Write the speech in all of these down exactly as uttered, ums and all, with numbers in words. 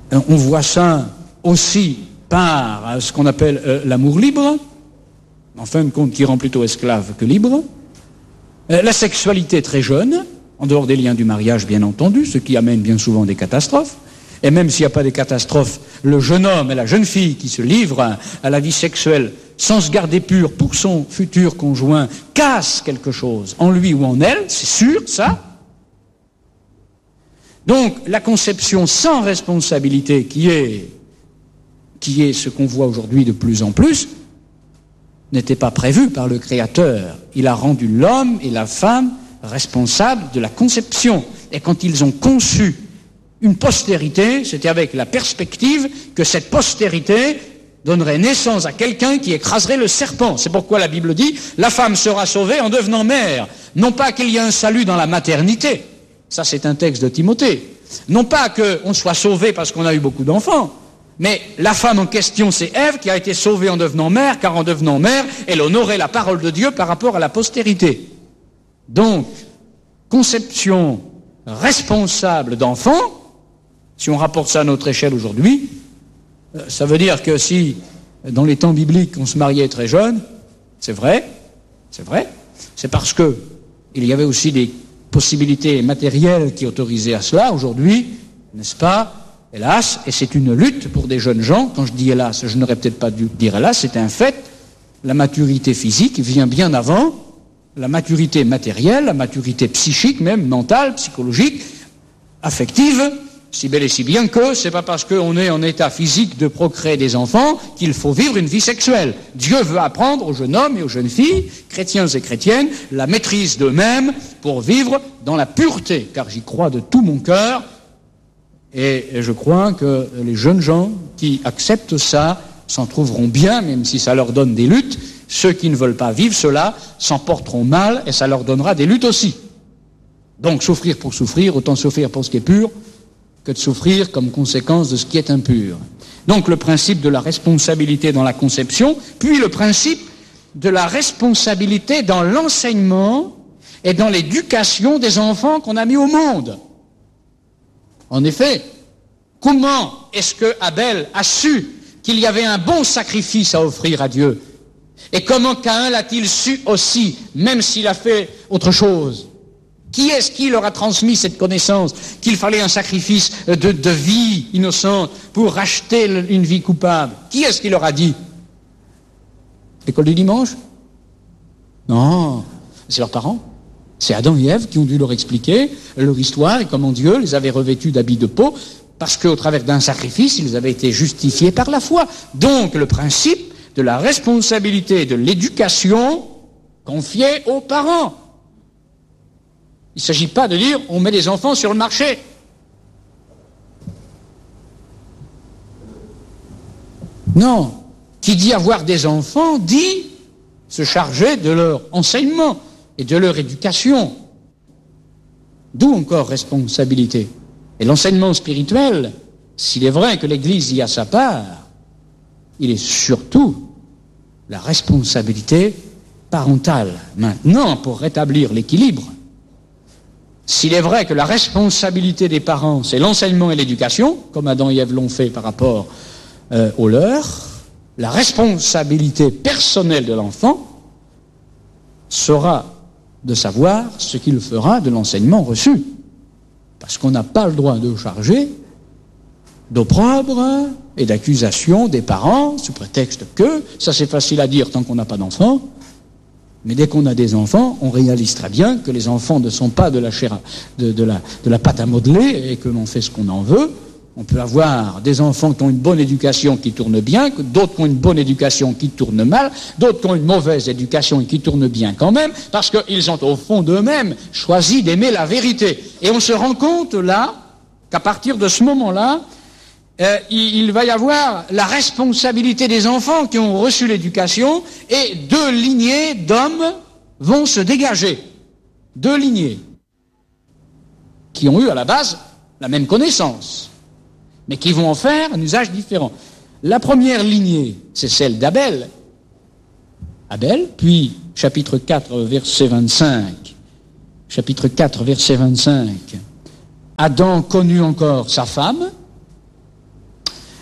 On voit ça aussi par ce qu'on appelle euh, l'amour libre, en fin de compte qui rend plutôt esclave que libre. Euh, la sexualité très jeune, en dehors des liens du mariage bien entendu, ce qui amène bien souvent des catastrophes. Et même s'il n'y a pas de catastrophe, le jeune homme et la jeune fille qui se livrent à, à la vie sexuelle sans se garder pur pour son futur conjoint cassent quelque chose en lui ou en elle, c'est sûr ça. Donc la conception sans responsabilité qui est, qui est ce qu'on voit aujourd'hui de plus en plus, n'était pas prévue par le Créateur. Il a rendu l'homme et la femme responsables de la conception. Et quand ils ont conçu une postérité, c'était avec la perspective que cette postérité donnerait naissance à quelqu'un qui écraserait le serpent. C'est pourquoi la Bible dit « La femme sera sauvée en devenant mère ». Non pas qu'il y ait un salut dans la maternité, ça c'est un texte de Timothée. Non pas qu'on soit sauvé parce qu'on a eu beaucoup d'enfants, mais la femme en question c'est Ève qui a été sauvée en devenant mère, car en devenant mère, elle honorait la parole de Dieu par rapport à la postérité. Donc, conception responsable d'enfants, si on rapporte ça à notre échelle aujourd'hui, ça veut dire que si, dans les temps bibliques, on se mariait très jeune, c'est vrai, c'est vrai, c'est parce que il y avait aussi des possibilités matérielles qui autorisaient à cela. Aujourd'hui, n'est-ce pas, hélas, et c'est une lutte pour des jeunes gens, quand je dis hélas, je n'aurais peut-être pas dû dire hélas, c'est un fait, la maturité physique vient bien avant la maturité matérielle, la maturité psychique même, mentale, psychologique, affective, si bel et si bien que c'est pas parce qu'on est en état physique de procréer des enfants qu'il faut vivre une vie sexuelle. Dieu veut apprendre aux jeunes hommes et aux jeunes filles, chrétiens et chrétiennes, la maîtrise d'eux-mêmes pour vivre dans la pureté, car j'y crois de tout mon cœur, et je crois que les jeunes gens qui acceptent ça s'en trouveront bien, même si ça leur donne des luttes. Ceux qui ne veulent pas vivre cela s'en porteront mal, et ça leur donnera des luttes aussi. Donc souffrir pour souffrir, autant souffrir pour ce qui est pur, que de souffrir comme conséquence de ce qui est impur. Donc le principe de la responsabilité dans la conception, puis le principe de la responsabilité dans l'enseignement et dans l'éducation des enfants qu'on a mis au monde. En effet, comment est-ce que Abel a su qu'il y avait un bon sacrifice à offrir à Dieu? Et comment Caïn l'a-t-il su aussi, même s'il a fait autre chose? Qui est-ce qui leur a transmis cette connaissance qu'il fallait un sacrifice de, de vie innocente pour racheter une vie coupable? Qui est-ce qui leur a dit? L'école du dimanche? Non, c'est leurs parents. C'est Adam et Ève qui ont dû leur expliquer leur histoire et comment Dieu les avait revêtus d'habits de peau, parce qu'au travers d'un sacrifice, ils avaient été justifiés par la foi. Donc le principe de la responsabilité de l'éducation confiée aux parents. Il ne s'agit pas de dire on met des enfants sur le marché. Non. Qui dit avoir des enfants dit se charger de leur enseignement et de leur éducation. D'où encore responsabilité. Et l'enseignement spirituel, s'il est vrai que l'Église y a sa part, il est surtout la responsabilité parentale. Maintenant, pour rétablir l'équilibre, s'il est vrai que la responsabilité des parents, c'est l'enseignement et l'éducation, comme Adam et Ève l'ont fait par rapport euh, au leur, la responsabilité personnelle de l'enfant sera de savoir ce qu'il fera de l'enseignement reçu. Parce qu'on n'a pas le droit de charger d'opprobre et d'accusation des parents, sous prétexte que, ça c'est facile à dire tant qu'on n'a pas d'enfants, mais dès qu'on a des enfants, on réalise très bien que les enfants ne sont pas de la chair, de, de, la, de la pâte à modeler et que l'on fait ce qu'on en veut. On peut avoir des enfants qui ont une bonne éducation qui tournent bien, d'autres qui ont une bonne éducation qui tournent mal, d'autres qui ont une mauvaise éducation et qui tournent bien quand même, parce qu'ils ont au fond d'eux-mêmes choisi d'aimer la vérité. Et on se rend compte là, qu'à partir de ce moment-là, euh, il, il va y avoir la responsabilité des enfants qui ont reçu l'éducation, et deux lignées d'hommes vont se dégager. Deux lignées qui ont eu à la base la même connaissance, mais qui vont en faire un usage différent. La première lignée, c'est celle d'Abel. Abel, puis chapitre quatre, verset vingt-cinq. Chapitre quatre, verset vingt-cinq. Adam connut encore sa femme,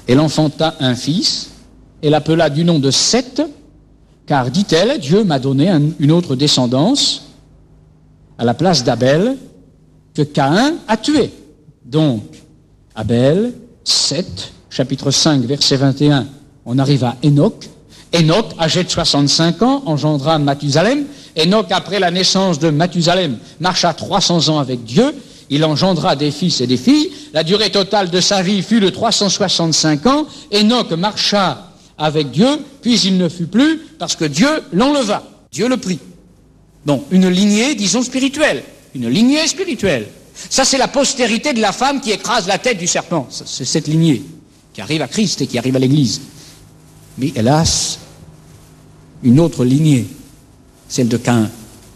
Elle enfanta un fils, et l'appela du nom de Seth, car, dit-elle, Dieu m'a donné un, une autre descendance à la place d'Abel que Caïn a tué. Donc, Abel, Seth, chapitre cinq, verset vingt et un, on arrive à Enoch. Enoch, âgé de soixante-cinq ans, engendra Mathusalem. Enoch, après la naissance de Mathusalem, marcha trois cents ans avec Dieu. Il engendra des fils et des filles. La durée totale de sa vie fut de trois cent soixante-cinq ans. Enoch marcha avec Dieu, puis il ne fut plus, parce que Dieu l'enleva. Dieu le prit. Donc, une lignée, disons, spirituelle. Une lignée spirituelle. Ça, c'est la postérité de la femme qui écrase la tête du serpent. C'est cette lignée qui arrive à Christ et qui arrive à l'Église. Mais hélas, une autre lignée, celle de Caïn.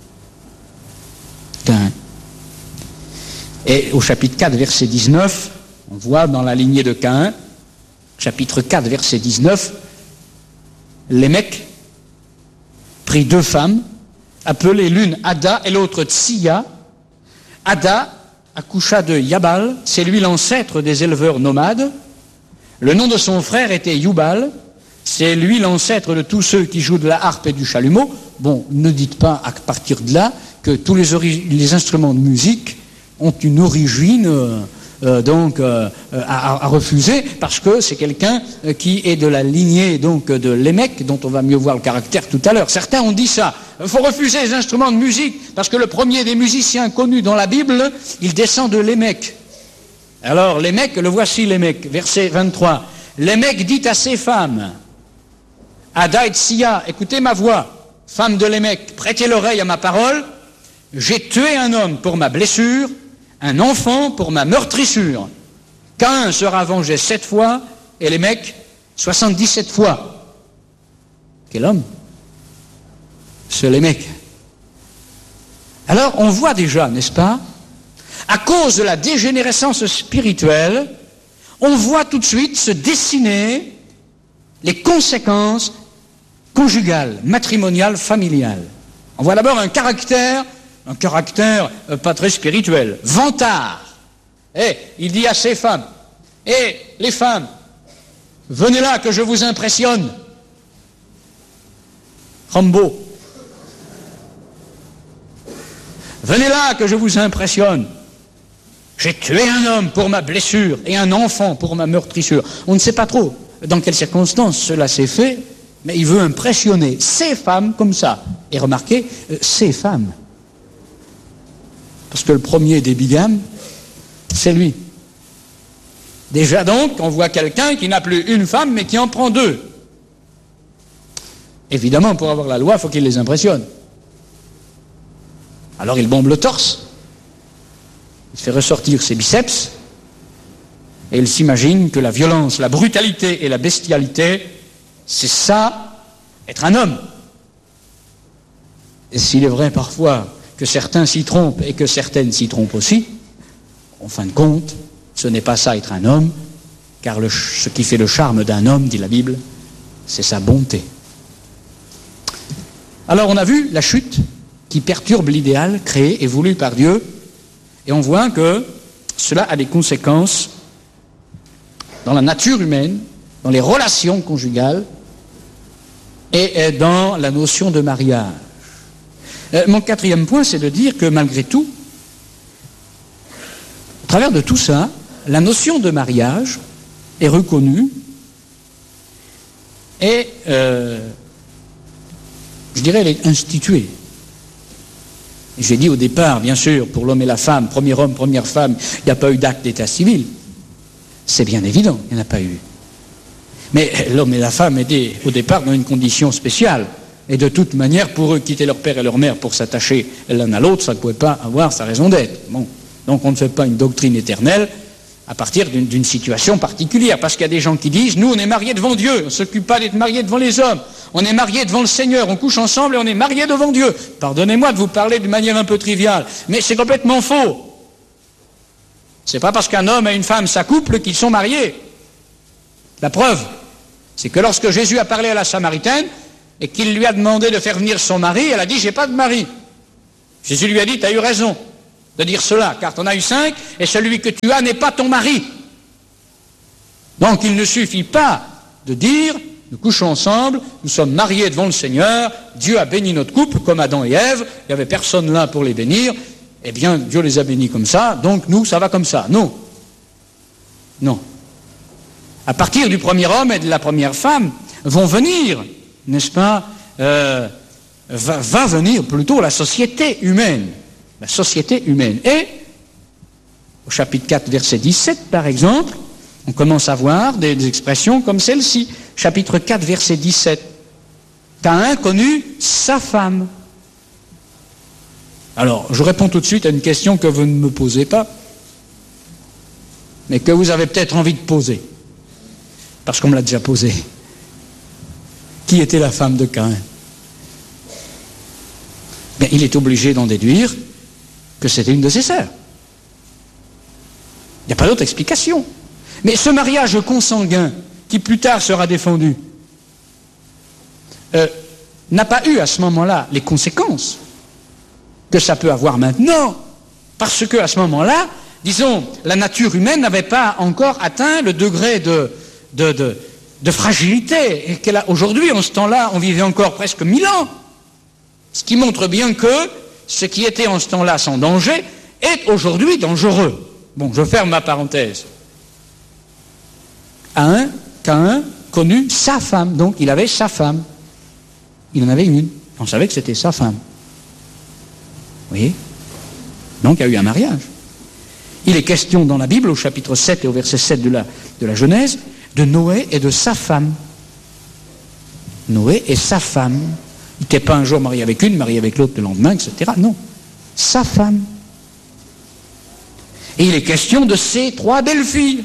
Caïn. Et au chapitre quatre, verset dix-neuf, on voit dans la lignée de Caïn, chapitre quatre, verset dix-neuf, Lémec prit deux femmes, appelées l'une Ada et l'autre Tsiya. Ada accoucha de Yabal, c'est lui l'ancêtre des éleveurs nomades. Le nom de son frère était Yubal, c'est lui l'ancêtre de tous ceux qui jouent de la harpe et du chalumeau. Bon, ne dites pas à partir de là que tous les, ori- les instruments de musique ont une origine euh, euh, donc euh, à, à refuser, parce que c'est quelqu'un euh, qui est de la lignée donc de Lémec, dont on va mieux voir le caractère tout à l'heure. Certains ont dit ça. Il faut refuser les instruments de musique, parce que le premier des musiciens connus dans la Bible, il descend de Lémec. Alors Lémec, le voici Lémec, verset vingt-trois. Lémec dit à ses femmes, Ada et Tsiya, écoutez ma voix, femme de Lémec, prêtez l'oreille à ma parole. J'ai tué un homme pour ma blessure, un enfant pour ma meurtrissure. Caïn sera vengé sept fois, et Lémec soixante-dix-sept fois. Quel homme, ce Lémec. Alors on voit déjà, n'est-ce pas, à cause de la dégénérescence spirituelle, on voit tout de suite se dessiner les conséquences conjugales, matrimoniales, familiales. On voit d'abord un caractère, un caractère euh, pas très spirituel, vantard. Et il dit à ses femmes, et les femmes, venez là que je vous impressionne. Rambo. Venez là que je vous impressionne. J'ai tué un homme pour ma blessure et un enfant pour ma meurtrissure. On ne sait pas trop dans quelles circonstances cela s'est fait, mais il veut impressionner ces femmes comme ça. Et remarquez, euh, ces femmes. Parce que le premier des bigames, c'est lui. Déjà donc, on voit quelqu'un qui n'a plus une femme, mais qui en prend deux. Évidemment, pour avoir la loi, il faut qu'il les impressionne. Alors il bombe le torse, il fait ressortir ses biceps, et il s'imagine que la violence, la brutalité et la bestialité, c'est ça, être un homme. Et s'il est vrai parfois que certains s'y trompent et que certaines s'y trompent aussi, en fin de compte, ce n'est pas ça être un homme, car le, ce qui fait le charme d'un homme, dit la Bible, c'est sa bonté. Alors on a vu la chute qui perturbe l'idéal créé et voulu par Dieu, et on voit que cela a des conséquences dans la nature humaine, dans les relations conjugales et dans la notion de mariage. Euh, mon quatrième point, c'est de dire que malgré tout, au travers de tout ça, la notion de mariage est reconnue et, euh, je dirais, elle est instituée. J'ai dit au départ, bien sûr, pour l'homme et la femme, premier homme, première femme, il n'y a pas eu d'acte d'état civil. C'est bien évident, il n'y en a pas eu. Mais l'homme et la femme étaient au départ dans une condition spéciale. Et de toute manière, pour eux, quitter leur père et leur mère pour s'attacher l'un à l'autre, ça ne pouvait pas avoir sa raison d'être. Bon. Donc on ne fait pas une doctrine éternelle à partir d'une, d'une situation particulière. Parce qu'il y a des gens qui disent, nous on est mariés devant Dieu, on ne s'occupe pas d'être mariés devant les hommes. On est mariés devant le Seigneur, on couche ensemble et on est mariés devant Dieu. Pardonnez-moi de vous parler d'une manière un peu triviale, mais c'est complètement faux. C'est pas parce qu'un homme et une femme s'accouplent qu'ils sont mariés. La preuve, c'est que lorsque Jésus a parlé à la Samaritaine et qu'il lui a demandé de faire venir son mari, elle a dit, j'ai pas de mari. Jésus lui a dit, tu as eu raison de dire cela, car tu en as eu cinq et celui que tu as n'est pas ton mari. Donc il ne suffit pas de dire, nous couchons ensemble, nous sommes mariés devant le Seigneur, Dieu a béni notre couple comme Adam et Ève, il n'y avait personne là pour les bénir, eh bien Dieu les a bénis comme ça, donc nous ça va comme ça. Non. Non. À partir du premier homme et de la première femme vont venir, n'est-ce pas, euh, va, va venir plutôt la société humaine. La société humaine. Et, au chapitre quatre, verset dix-sept, par exemple, on commence à voir des, des expressions comme celle-ci. Chapitre quatre, verset dix-sept. Caïn connut sa femme. Alors, je réponds tout de suite à une question que vous ne me posez pas, mais que vous avez peut-être envie de poser, parce qu'on me l'a déjà posée. Qui était la femme de Caïn? Bien, il est obligé d'en déduire que c'était une de ses sœurs. Il n'y a pas d'autre explication. Mais ce mariage consanguin, qui plus tard sera défendu, euh, n'a pas eu à ce moment-là les conséquences que ça peut avoir maintenant, parce que à ce moment-là, disons, la nature humaine n'avait pas encore atteint le degré de, de, de, de fragilité, et qu'elle a aujourd'hui, en ce temps-là, on vivait encore presque mille ans. Ce qui montre bien que ce qui était en ce temps-là sans danger est aujourd'hui dangereux. Bon, je ferme ma parenthèse. Un, Caïn connut sa femme, donc il avait sa femme. Il en avait une. On savait que c'était sa femme. Vous voyez? Donc il y a eu un mariage. Il est question dans la Bible, au chapitre sept et au verset sept de la, de la Genèse, de Noé et de sa femme. Noé et sa femme. Il n'était pas un jour marié avec une, marié avec l'autre le lendemain, et cetera. Non, sa femme. Et il est question de ses trois belles-filles.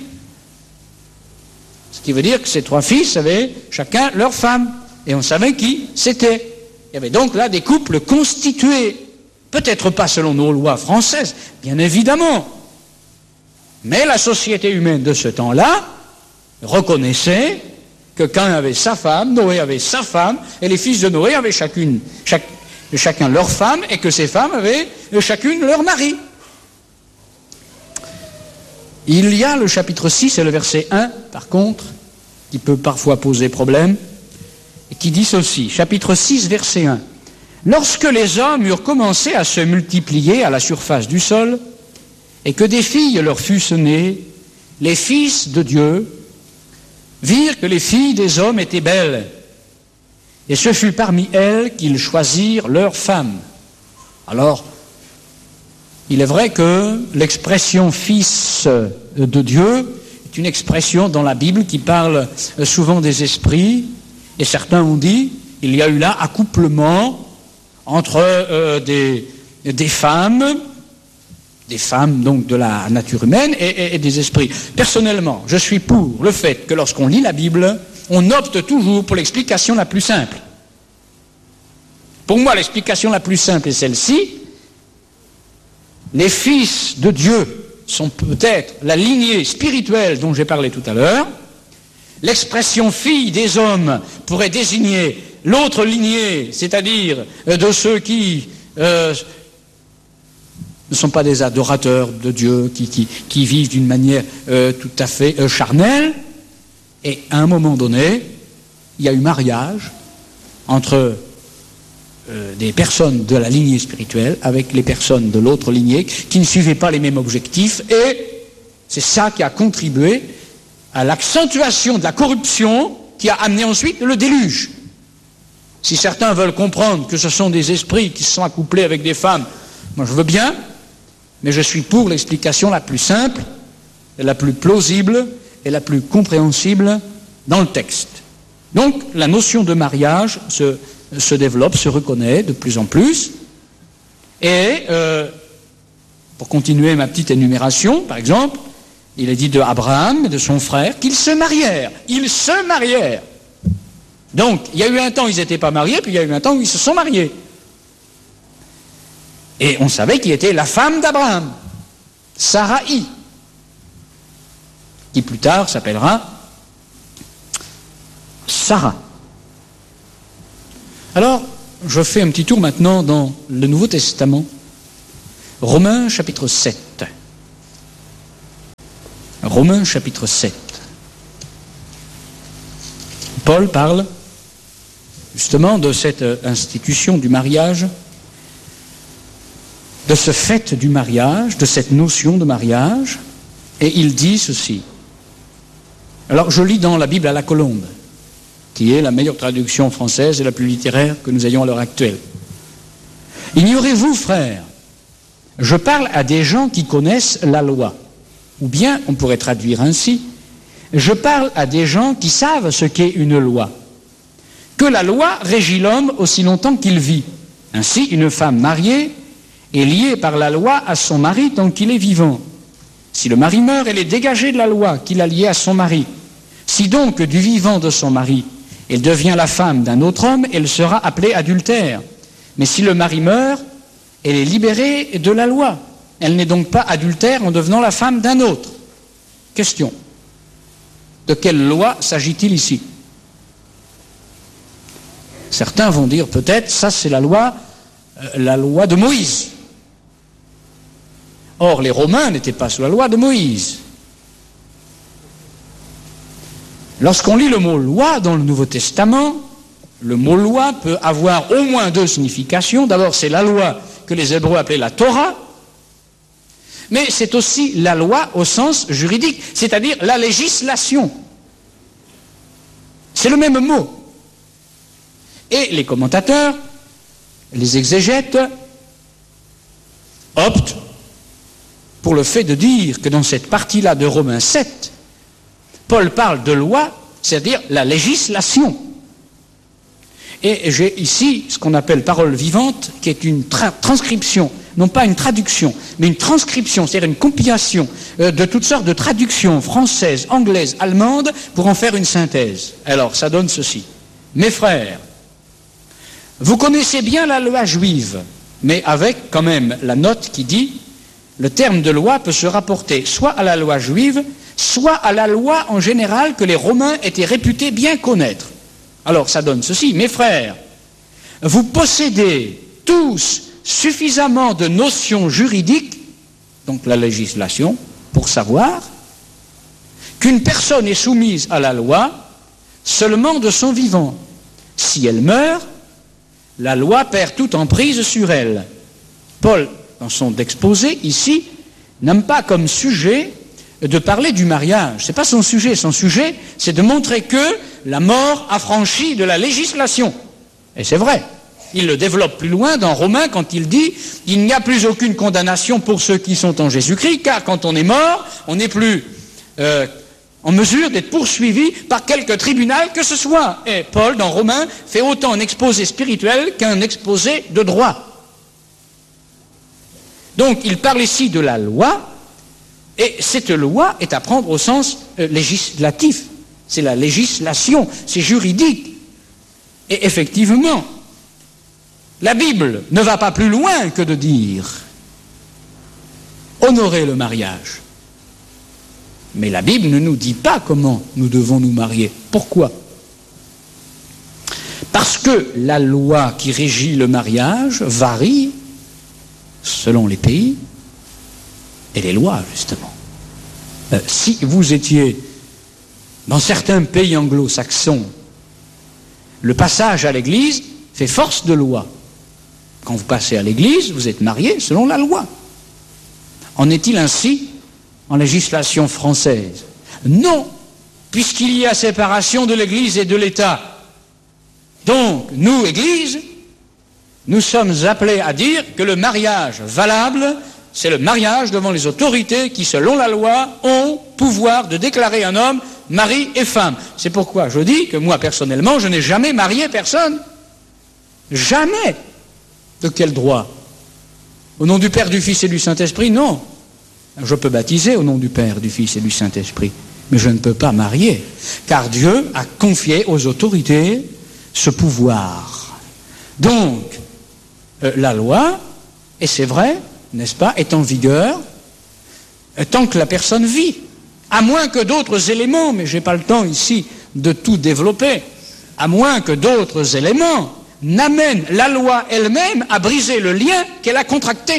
Ce qui veut dire que ces trois fils avaient chacun leur femme. Et on savait qui c'était. Il y avait donc là des couples constitués. Peut-être pas selon nos lois françaises, bien évidemment. Mais la société humaine de ce temps-là reconnaissait que Caïn avait sa femme, Noé avait sa femme, et les fils de Noé avaient chacune, chaque, chacun leur femme, et que ces femmes avaient chacune leur mari. Il y a le chapitre six et le verset un, par contre, qui peut parfois poser problème, et qui dit ceci, chapitre six, verset un. Lorsque les hommes eurent commencé à se multiplier à la surface du sol, et que des filles leur fussent nées, les fils de Dieu virent que les filles des hommes étaient belles, et ce fut parmi elles qu'ils choisirent leurs femmes. Alors, il est vrai que l'expression « fils de Dieu » est une expression dans la Bible qui parle souvent des esprits, et certains ont dit il y a eu là accouplement entre euh, des, des femmes, des femmes donc de la nature humaine et, et, et des esprits. Personnellement, je suis pour le fait que lorsqu'on lit la Bible, on opte toujours pour l'explication la plus simple. Pour moi, l'explication la plus simple est celle-ci. Les fils de Dieu sont peut-être la lignée spirituelle dont j'ai parlé tout à l'heure. L'expression fille des hommes pourrait désigner l'autre lignée, c'est-à-dire de ceux qui euh, ne sont pas des adorateurs de Dieu, qui, qui, qui vivent d'une manière euh, tout à fait euh, charnelle. Et à un moment donné, il y a eu mariage entre euh, des personnes de la lignée spirituelle avec les personnes de l'autre lignée qui ne suivaient pas les mêmes objectifs. Et c'est ça qui a contribué à l'accentuation de la corruption qui a amené ensuite le déluge. Si certains veulent comprendre que ce sont des esprits qui se sont accouplés avec des femmes, moi je veux bien, mais je suis pour l'explication la plus simple, la plus plausible et la plus compréhensible dans le texte. Donc la notion de mariage se, se développe, se reconnaît de plus en plus. Et euh, pour continuer ma petite énumération, par exemple, il est dit de Abraham et de son frère qu'ils se marièrent. Ils se marièrent. Donc, il y a eu un temps où ils n'étaient pas mariés, puis il y a eu un temps où ils se sont mariés. Et on savait qui était la femme d'Abraham, Sarai, qui plus tard s'appellera Sarah. Alors, je fais un petit tour maintenant dans le Nouveau Testament. Romains chapitre sept. Romains chapitre sept. Paul parle justement de cette institution du mariage, de ce fait du mariage, de cette notion de mariage, et il dit ceci. Alors je lis dans la Bible à la Colombe, qui est la meilleure traduction française et la plus littéraire que nous ayons à l'heure actuelle. Ignorez-vous, frères, je parle à des gens qui connaissent la loi. Ou bien, on pourrait traduire ainsi, je parle à des gens qui savent ce qu'est une loi. Que la loi régit l'homme aussi longtemps qu'il vit. Ainsi, une femme mariée est liée par la loi à son mari tant qu'il est vivant. Si le mari meurt, elle est dégagée de la loi qui l'a liée à son mari. Si donc, du vivant de son mari, elle devient la femme d'un autre homme, elle sera appelée adultère. Mais si le mari meurt, elle est libérée de la loi. Elle n'est donc pas adultère en devenant la femme d'un autre. Question. De quelle loi s'agit-il ici? Certains vont dire peut-être, ça c'est la loi, euh, la loi de Moïse. Or, les Romains n'étaient pas sous la loi de Moïse. Lorsqu'on lit le mot loi dans le Nouveau Testament, le mot loi peut avoir au moins deux significations. D'abord, c'est la loi que les Hébreux appelaient la Torah, mais c'est aussi la loi au sens juridique, c'est-à-dire la législation. C'est le même mot. Et les commentateurs, les exégètes, optent pour le fait de dire que dans cette partie-là de Romains sept, Paul parle de loi, c'est-à-dire la législation. Et j'ai ici ce qu'on appelle parole vivante, qui est une tra- transcription, non pas une traduction, mais une transcription, c'est-à-dire une compilation euh, de toutes sortes de traductions françaises, anglaises, allemandes, pour en faire une synthèse. Alors, ça donne ceci. Mes frères, vous connaissez bien la loi juive, mais avec quand même la note qui dit le terme de loi peut se rapporter soit à la loi juive, soit à la loi en général que les Romains étaient réputés bien connaître. Alors ça donne ceci, mes frères, vous possédez tous suffisamment de notions juridiques, donc la législation, pour savoir qu'une personne est soumise à la loi seulement de son vivant. Si elle meurt, la loi perd toute emprise sur elle. Paul, dans son exposé ici, n'a pas comme sujet de parler du mariage. Ce n'est pas son sujet. Son sujet, c'est de montrer que la mort affranchit de la législation. Et c'est vrai. Il le développe plus loin dans Romains quand il dit « Il n'y a plus aucune condamnation pour ceux qui sont en Jésus-Christ, car quand on est mort, on n'est plus euh, en mesure d'être poursuivi par quelque tribunal que ce soit. » Et Paul, dans Romains, fait autant un exposé spirituel qu'un exposé de droit. Donc, il parle ici de la loi, et cette loi est à prendre au sens euh, législatif. C'est la législation, c'est juridique. Et effectivement, la Bible ne va pas plus loin que de dire honorer le mariage. Mais la Bible ne nous dit pas comment nous devons nous marier. Pourquoi? Parce que la loi qui régit le mariage varie selon les pays et les lois, justement. Euh, si vous étiez dans certains pays anglo-saxons, le passage à l'église fait force de loi. Quand vous passez à l'église, vous êtes marié selon la loi. En est-il ainsi en législation française? Non, puisqu'il y a séparation de l'église et de l'État. Donc, nous, église, nous sommes appelés à dire que le mariage valable, c'est le mariage devant les autorités qui, selon la loi, ont pouvoir de déclarer un homme mari et femme. C'est pourquoi je dis que moi, personnellement, je n'ai jamais marié personne. Jamais. De quel droit? Au nom du Père, du Fils et du Saint-Esprit? Non. Je peux baptiser au nom du Père, du Fils et du Saint-Esprit, mais je ne peux pas marier, car Dieu a confié aux autorités ce pouvoir. Donc, euh, la loi, et c'est vrai, n'est-ce pas, est en vigueur euh, tant que la personne vit, à moins que d'autres éléments, mais je n'ai pas le temps ici de tout développer, à moins que d'autres éléments n'amènent la loi elle-même à briser le lien qu'elle a contracté.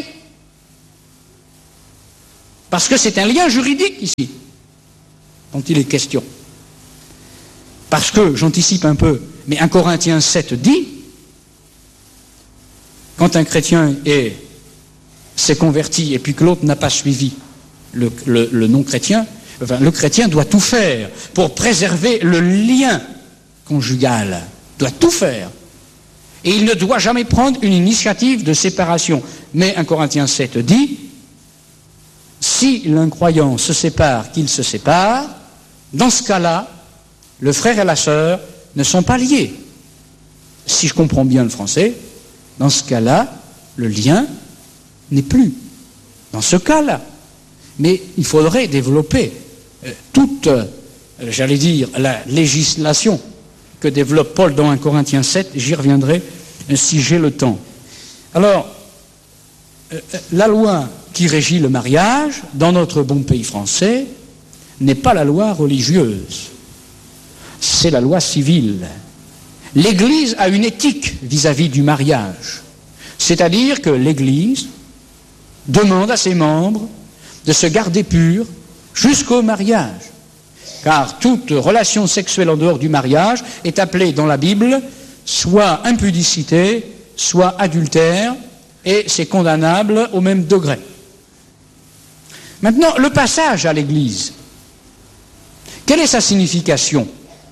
Parce que c'est un lien juridique ici, dont il est question. Parce que, j'anticipe un peu, mais un Corinthiens sept dit, quand un chrétien est, s'est converti et puis que l'autre n'a pas suivi le, le, le non-chrétien, enfin, le chrétien doit tout faire pour préserver le lien conjugal, doit tout faire. Et il ne doit jamais prendre une initiative de séparation. Mais un Corinthiens sept dit, si l'incroyant se sépare, qu'il se sépare, dans ce cas-là, le frère et la sœur ne sont pas liés. Si je comprends bien le français, dans ce cas-là, le lien n'est plus. Dans ce cas-là. Mais il faudrait développer euh, toute, euh, j'allais dire, la législation que développe Paul dans un Corinthiens sept, j'y reviendrai euh, si j'ai le temps. Alors, euh, la loi qui régit le mariage, dans notre bon pays français, n'est pas la loi religieuse, c'est la loi civile. L'Église a une éthique vis-à-vis du mariage, c'est-à-dire que l'Église demande à ses membres de se garder purs jusqu'au mariage, car toute relation sexuelle en dehors du mariage est appelée dans la Bible soit impudicité, soit adultère, et c'est condamnable au même degré. Maintenant, le passage à l'Église, quelle est sa signification?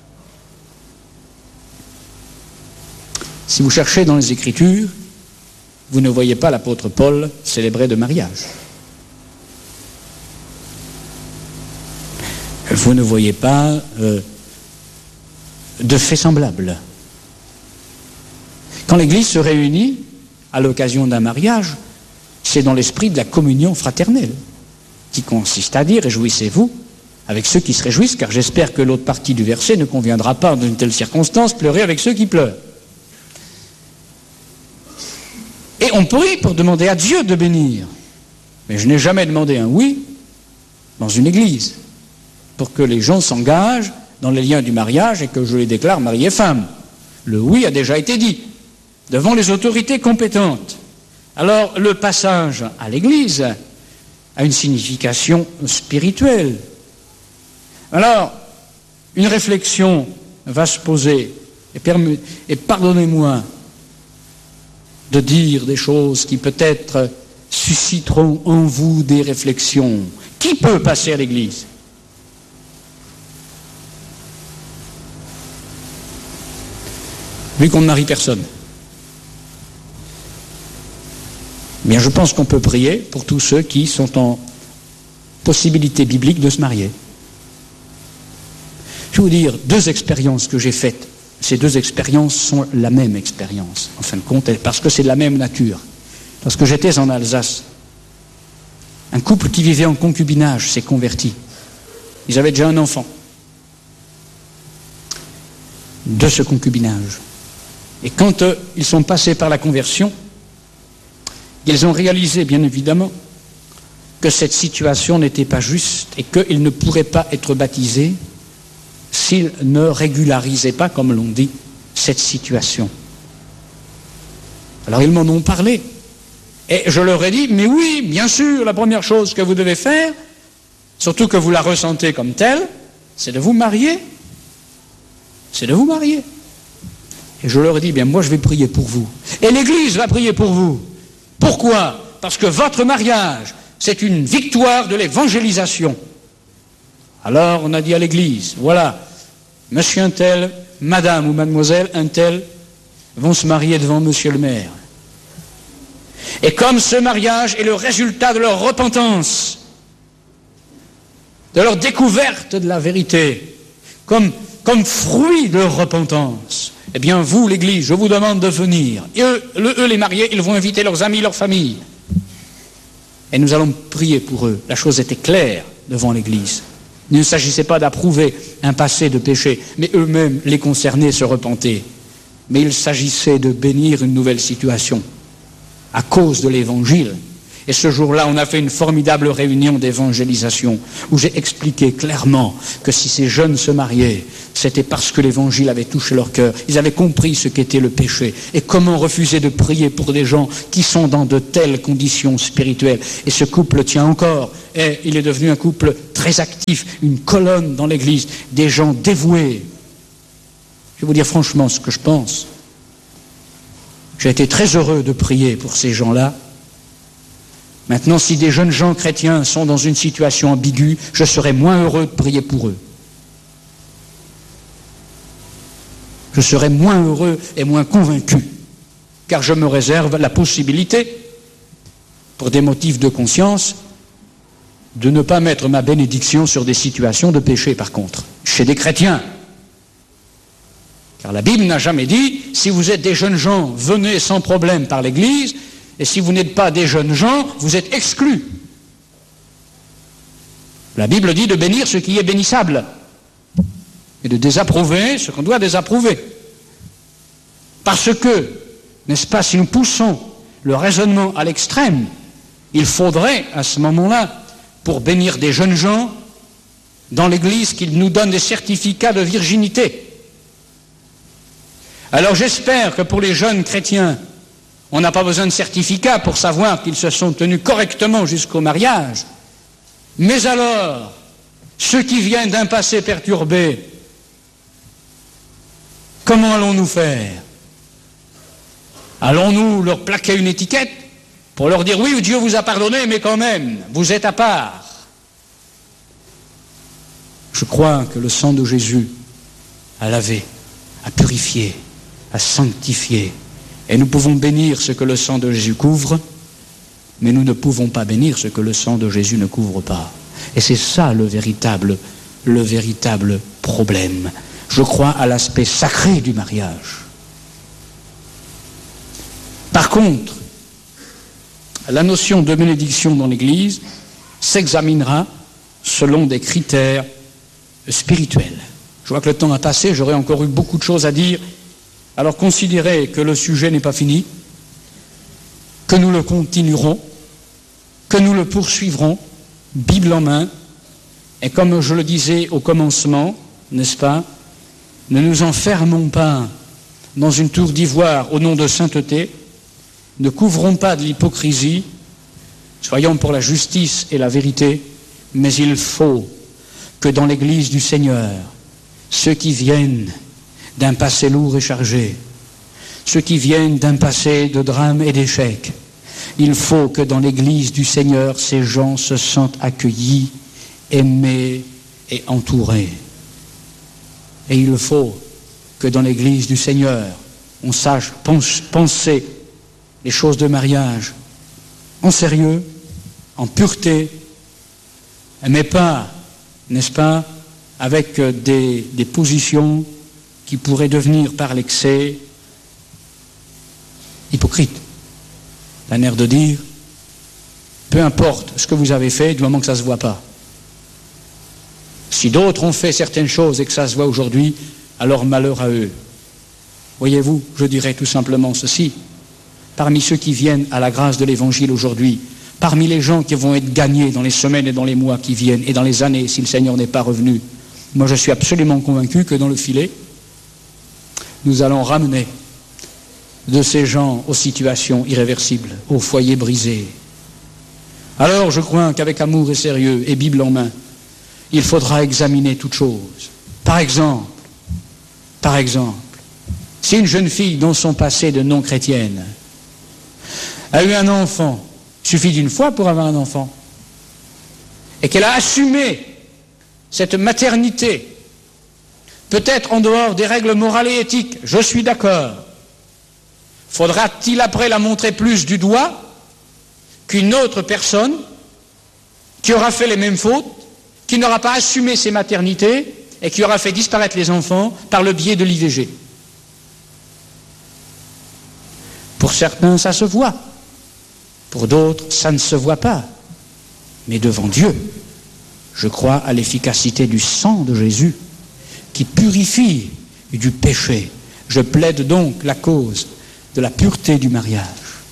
Si vous cherchez dans les Écritures, vous ne voyez pas l'apôtre Paul célébrer de mariage. Vous ne voyez pas euh, de faits semblables. Quand l'Église se réunit à l'occasion d'un mariage, c'est dans l'esprit de la communion fraternelle, qui consiste à dire « Réjouissez-vous » avec ceux qui se réjouissent, car j'espère que l'autre partie du verset ne conviendra pas dans une telle circonstance, pleurer avec ceux qui pleurent. Et on prie pour demander à Dieu de bénir. Mais je n'ai jamais demandé un oui dans une église pour que les gens s'engagent dans les liens du mariage et que je les déclare mari et femme. Le oui a déjà été dit devant les autorités compétentes. Alors le passage à l'église a une signification spirituelle. Alors, une réflexion va se poser, et, perm- et pardonnez-moi de dire des choses qui peut-être susciteront en vous des réflexions. Qui peut passer à l'église? Vu qu'on ne marie personne. Bien, je pense qu'on peut prier pour tous ceux qui sont en possibilité biblique de se marier. Je vais vous dire deux expériences que j'ai faites. Ces deux expériences sont la même expérience, en fin de compte, parce que c'est de la même nature. Lorsque j'étais en Alsace, un couple qui vivait en concubinage s'est converti. Ils avaient déjà un enfant de ce concubinage. Et quand euh, ils sont passés par la conversion, ils ont réalisé, bien évidemment, que cette situation n'était pas juste et qu'ils ne pourraient pas être baptisés s'ils ne régularisaient pas, comme l'on dit, cette situation. Alors ils m'en ont parlé. Et je leur ai dit, mais oui, bien sûr, la première chose que vous devez faire, surtout que vous la ressentez comme telle, c'est de vous marier. C'est de vous marier. Et je leur ai dit, bien moi je vais prier pour vous. Et l'Église va prier pour vous. Pourquoi? Parce que votre mariage, c'est une victoire de l'évangélisation. Alors on a dit à l'Église, voilà, monsieur un tel, madame ou mademoiselle un tel vont se marier devant monsieur le maire. Et comme ce mariage est le résultat de leur repentance, de leur découverte de la vérité, comme, comme fruit de leur repentance, eh bien vous, l'Église, je vous demande de venir. Et eux, le, eux, les mariés, ils vont inviter leurs amis, leurs familles. Et nous allons prier pour eux. La chose était claire devant l'Église. Il ne s'agissait pas d'approuver un passé de péché, mais eux-mêmes, les concernés, se repentaient. Mais il s'agissait de bénir une nouvelle situation à cause de l'Évangile. Et ce jour-là, on a fait une formidable réunion d'évangélisation où j'ai expliqué clairement que si ces jeunes se mariaient, c'était parce que l'Évangile avait touché leur cœur. Ils avaient compris ce qu'était le péché. Et comment refuser de prier pour des gens qui sont dans de telles conditions spirituelles. Et ce couple tient encore. Et il est devenu un couple très actif, une colonne dans l'Église, des gens dévoués. Je vais vous dire franchement ce que je pense. J'ai été très heureux de prier pour ces gens-là. Maintenant, si des jeunes gens chrétiens sont dans une situation ambiguë, je serai moins heureux de prier pour eux. Je serai moins heureux et moins convaincu, car je me réserve la possibilité, pour des motifs de conscience, de ne pas mettre ma bénédiction sur des situations de péché, par contre, chez des chrétiens. Car la Bible n'a jamais dit, si vous êtes des jeunes gens, venez sans problème par l'Église, et si vous n'êtes pas des jeunes gens, vous êtes exclus. La Bible dit de bénir ce qui est bénissable, et de désapprouver ce qu'on doit désapprouver. Parce que, n'est-ce pas, si nous poussons le raisonnement à l'extrême, il faudrait, à ce moment-là, pour bénir des jeunes gens, dans l'Église, qu'ils nous donnent des certificats de virginité. Alors j'espère que pour les jeunes chrétiens, on n'a pas besoin de certificat pour savoir qu'ils se sont tenus correctement jusqu'au mariage. Mais alors, ceux qui viennent d'un passé perturbé, comment allons-nous faire? Allons-nous leur plaquer une étiquette pour leur dire, oui, Dieu vous a pardonné, mais quand même, vous êtes à part? Je crois que le sang de Jésus a lavé, a purifié, a sanctifié. Et nous pouvons bénir ce que le sang de Jésus couvre, mais nous ne pouvons pas bénir ce que le sang de Jésus ne couvre pas. Et c'est ça le véritable, le véritable problème. Je crois à l'aspect sacré du mariage. Par contre, la notion de bénédiction dans l'Église s'examinera selon des critères spirituels. Je vois que le temps a passé, j'aurais encore eu beaucoup de choses à dire. Alors considérez que le sujet n'est pas fini, que nous le continuerons, que nous le poursuivrons, Bible en main, et comme je le disais au commencement, n'est-ce pas, ne nous enfermons pas dans une tour d'ivoire au nom de sainteté, ne couvrons pas de l'hypocrisie, soyons pour la justice et la vérité, mais il faut que dans l'Église du Seigneur, ceux qui viennent d'un passé lourd et chargé, ceux qui viennent d'un passé de drames et d'échecs, il faut que dans l'Église du Seigneur, ces gens se sentent accueillis, aimés et entourés. Et il faut que dans l'Église du Seigneur, on sache penser les choses de mariage en sérieux, en pureté, mais pas, n'est-ce pas, avec des, des positions qui pourraient devenir par l'excès hypocrites. D'un air de dire, peu importe ce que vous avez fait, du moment que ça ne se voit pas. Si d'autres ont fait certaines choses et que ça se voit aujourd'hui, alors malheur à eux. Voyez-vous, je dirais tout simplement ceci. Parmi ceux qui viennent à la grâce de l'Évangile aujourd'hui, parmi les gens qui vont être gagnés dans les semaines et dans les mois qui viennent, et dans les années, si le Seigneur n'est pas revenu, moi je suis absolument convaincu que dans le filet, nous allons ramener de ces gens aux situations irréversibles, aux foyers brisés. Alors je crois qu'avec amour et sérieux et Bible en main, il faudra examiner toutes choses. Par exemple, par exemple, si une jeune fille dont son passé de non-chrétienne a eu un enfant, il suffit d'une fois pour avoir un enfant, et qu'elle a assumé cette maternité, peut-être en dehors des règles morales et éthiques, je suis d'accord. Faudra-t-il après la montrer plus du doigt qu'une autre personne qui aura fait les mêmes fautes, qui n'aura pas assumé ses maternités et qui aura fait disparaître les enfants par le biais de l'I V G? Pour certains, ça se voit. Pour d'autres, ça ne se voit pas. Mais devant Dieu, je crois à l'efficacité du sang de Jésus qui purifie du péché. Je plaide donc la cause de la pureté du mariage.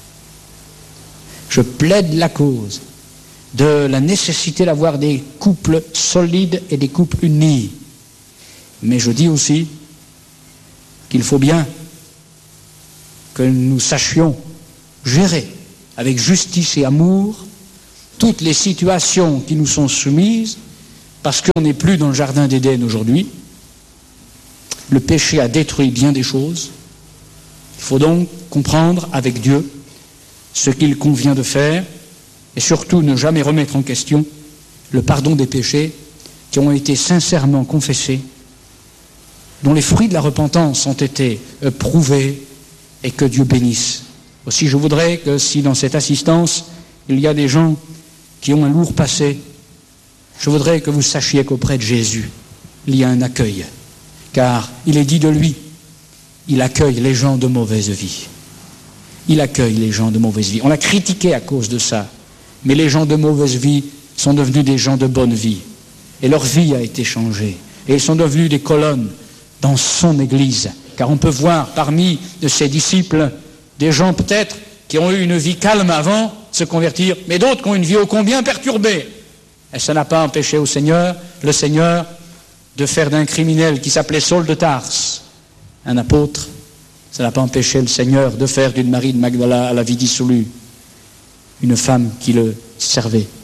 Je plaide la cause de la nécessité d'avoir des couples solides et des couples unis. Mais je dis aussi qu'il faut bien que nous sachions gérer avec justice et amour toutes les situations qui nous sont soumises, parce qu'on n'est plus dans le jardin d'Éden aujourd'hui, Le péché a détruit bien des choses. Il faut donc comprendre avec Dieu ce qu'il convient de faire et surtout ne jamais remettre en question le pardon des péchés qui ont été sincèrement confessés, dont les fruits de la repentance ont été prouvés et que Dieu bénisse. Aussi, je voudrais que si dans cette assistance, il y a des gens qui ont un lourd passé, je voudrais que vous sachiez qu'auprès de Jésus, il y a un accueil. Car il est dit de lui, il accueille les gens de mauvaise vie. Il accueille les gens de mauvaise vie. On l'a critiqué à cause de ça. Mais les gens de mauvaise vie sont devenus des gens de bonne vie. Et leur vie a été changée. Et ils sont devenus des colonnes dans son Église. Car on peut voir parmi de ses disciples des gens peut-être qui ont eu une vie calme avant se convertir, mais d'autres qui ont une vie ô combien perturbée. Et ça n'a pas empêché au Seigneur, le Seigneur, de faire d'un criminel qui s'appelait Saul de Tarse un apôtre. Ça n'a pas empêché le Seigneur de faire d'une Marie de Magdala à la vie dissolue une femme qui le servait.